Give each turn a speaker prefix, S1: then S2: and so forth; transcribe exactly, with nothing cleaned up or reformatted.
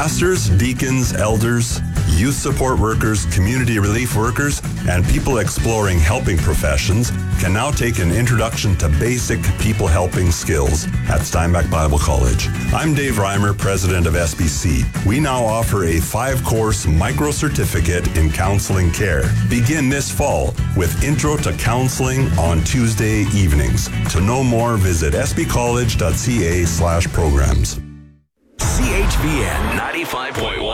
S1: Pastors, deacons, elders, youth support workers, community relief workers, and people exploring helping professions can now take an introduction to basic people helping skills at Steinbach Bible College. I'm Dave Reimer, president of S B C. We now offer a five-course micro-certificate in counseling care. Begin this fall with Intro to Counseling on Tuesday evenings. To know more, visit sbcollege.ca slash programs.
S2: C H V N ninety-five point one.